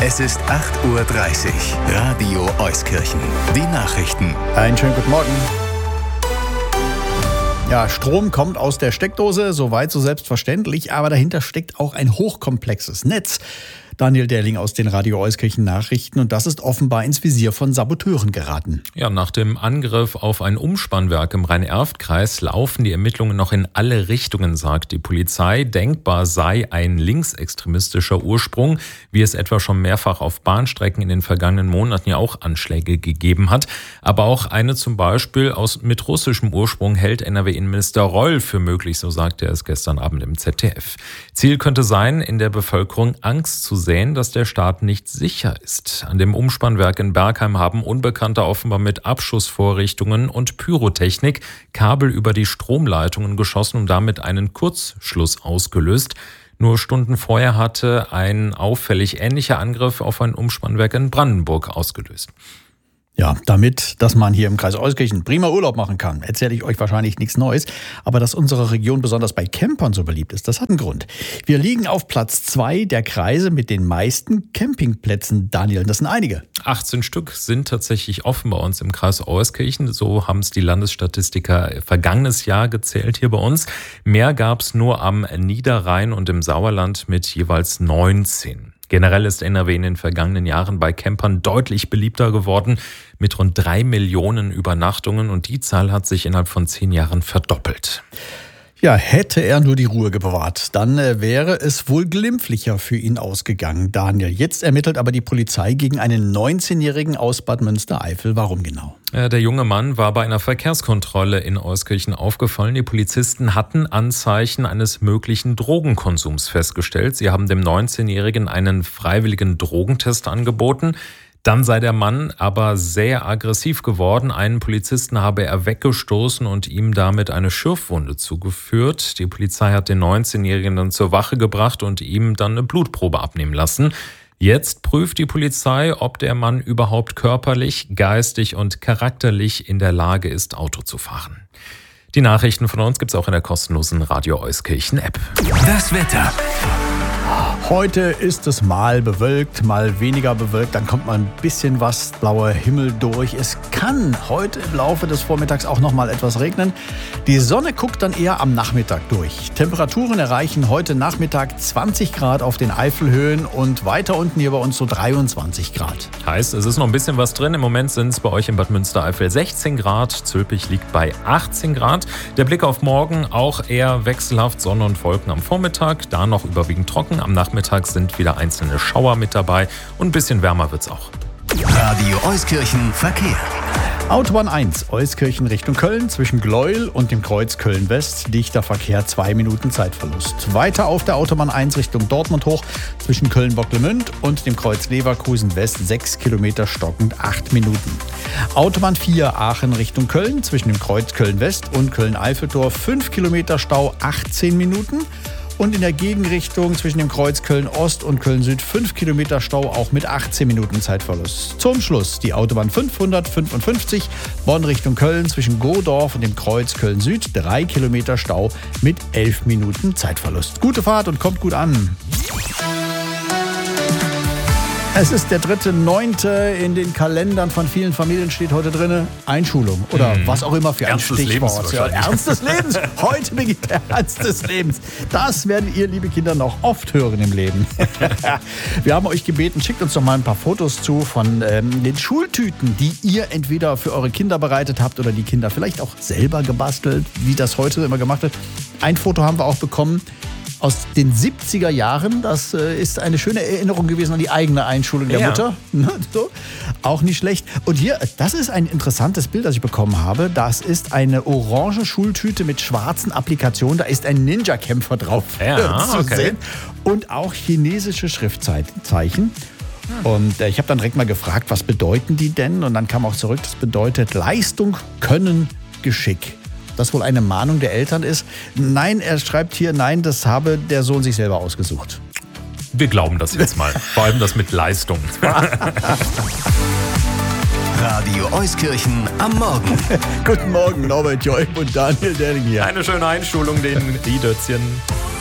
Es ist 8:30 Uhr. Radio Euskirchen. Die Nachrichten. Einen schönen guten Morgen. Ja, Strom kommt aus der Steckdose, soweit so selbstverständlich, aber dahinter steckt auch ein hochkomplexes Netz. Daniel Derling aus den Radio Euskirchen Nachrichten, und das ist offenbar ins Visier von Saboteuren geraten. Ja, nach dem Angriff auf ein Umspannwerk im Rhein-Erft-Kreis laufen die Ermittlungen noch in alle Richtungen, sagt die Polizei. Denkbar sei ein linksextremistischer Ursprung, wie es etwa schon mehrfach auf Bahnstrecken in den vergangenen Monaten ja auch Anschläge gegeben hat. Aber auch eine zum Beispiel mit russischem Ursprung hält NRW-Innenminister Reul für möglich, so sagte er es gestern Abend im ZDF. Ziel könnte sein, in der Bevölkerung Angst zu sehen, dass der Staat nicht sicher ist. An dem Umspannwerk in Bergheim haben Unbekannte offenbar mit Abschussvorrichtungen und Pyrotechnik Kabel über die Stromleitungen geschossen und damit einen Kurzschluss ausgelöst. Nur Stunden vorher hatte ein auffällig ähnlicher Angriff auf ein Umspannwerk in Brandenburg ausgelöst. Ja, damit, dass man hier im Kreis Euskirchen prima Urlaub machen kann, erzähle ich euch wahrscheinlich nichts Neues. Aber dass unsere Region besonders bei Campern so beliebt ist, das hat einen Grund. Wir liegen auf Platz 2 der Kreise mit den meisten Campingplätzen. Daniel, das sind einige. 18 Stück sind tatsächlich offen bei uns im Kreis Euskirchen. So haben es die Landesstatistiker vergangenes Jahr gezählt hier bei uns. Mehr gab es nur am Niederrhein und im Sauerland mit jeweils 19. Generell ist NRW in den vergangenen Jahren bei Campern deutlich beliebter geworden, mit rund 3 Millionen Übernachtungen, und die Zahl hat sich innerhalb von 10 Jahren verdoppelt. Ja, hätte er nur die Ruhe bewahrt, dann wäre es wohl glimpflicher für ihn ausgegangen, Daniel. Jetzt ermittelt aber die Polizei gegen einen 19-Jährigen aus Bad Münstereifel. Warum genau? Der junge Mann war bei einer Verkehrskontrolle in Euskirchen aufgefallen. Die Polizisten hatten Anzeichen eines möglichen Drogenkonsums festgestellt. Sie haben dem 19-Jährigen einen freiwilligen Drogentest angeboten. Dann sei der Mann aber sehr aggressiv geworden. Einen Polizisten habe er weggestoßen und ihm damit eine Schürfwunde zugeführt. Die Polizei hat den 19-Jährigen dann zur Wache gebracht und ihm dann eine Blutprobe abnehmen lassen. Jetzt prüft die Polizei, ob der Mann überhaupt körperlich, geistig und charakterlich in der Lage ist, Auto zu fahren. Die Nachrichten von uns gibt's auch in der kostenlosen Radio Euskirchen App. Das Wetter. Heute ist es mal bewölkt, mal weniger bewölkt, dann kommt mal ein bisschen was, blauer Himmel durch. Es kann heute im Laufe des Vormittags auch noch mal etwas regnen. Die Sonne guckt dann eher am Nachmittag durch. Temperaturen erreichen heute Nachmittag 20 Grad auf den Eifelhöhen und weiter unten hier bei uns so 23 Grad. Heißt, es ist noch ein bisschen was drin. Im Moment sind es bei euch in Bad Münstereifel 16 Grad. Zülpich liegt bei 18 Grad. Der Blick auf morgen auch eher wechselhaft, Sonne und Wolken am Vormittag. Da noch überwiegend trocken. Am Nachmittag sind wieder einzelne Schauer mit dabei und ein bisschen wärmer wird's auch. Radio Euskirchen Verkehr. Autobahn 1, Euskirchen Richtung Köln, zwischen Gleuel und dem Kreuz Köln-West, dichter Verkehr, 2 Minuten Zeitverlust. Weiter auf der Autobahn 1 Richtung Dortmund hoch, zwischen Köln-Bocklemünd und dem Kreuz Leverkusen-West, 6 Kilometer stockend, 8 Minuten. Autobahn 4, Aachen Richtung Köln, zwischen dem Kreuz Köln-West und Köln-Eiffeltor, 5 Kilometer Stau, 18 Minuten. Und in der Gegenrichtung zwischen dem Kreuz Köln-Ost und Köln-Süd 5 Kilometer Stau, auch mit 18 Minuten Zeitverlust. Zum Schluss die Autobahn 555 Bonn Richtung Köln zwischen Godorf und dem Kreuz Köln-Süd 3 Kilometer Stau mit 11 Minuten Zeitverlust. Gute Fahrt und kommt gut an. Es ist der 3.9. In den Kalendern von vielen Familien steht heute drin Einschulung oder was auch immer für ein Stichwort. Ernst des Lebens. Heute beginnt der Ernst des Lebens. Das werdet ihr, liebe Kinder, noch oft hören im Leben. Wir haben euch gebeten, schickt uns doch mal ein paar Fotos zu von den Schultüten, die ihr entweder für eure Kinder bereitet habt oder die Kinder vielleicht auch selber gebastelt, wie das heute immer gemacht wird. Ein Foto haben wir auch bekommen aus den 70er Jahren. Das ist eine schöne Erinnerung gewesen an die eigene Einschulung der Mutter. So. Auch nicht schlecht. Und hier, das ist ein interessantes Bild, das ich bekommen habe. Das ist eine orange Schultüte mit schwarzen Applikationen. Da ist ein Ninja-Kämpfer drauf zu sehen. Und auch chinesische Schriftzeichen. Und ich habe dann direkt mal gefragt, was bedeuten die denn? Und dann kam auch zurück, das bedeutet Leistung, Können, Geschick. Das wohl eine Mahnung der Eltern ist. Nein, er schreibt hier, nein, das habe der Sohn sich selber ausgesucht. Wir glauben das jetzt mal. Vor allem das mit Leistung. Radio Euskirchen am Morgen. Guten Morgen, Norbert Joib und Daniel Derling hier. Eine schöne Einschulung, den Dötzchen.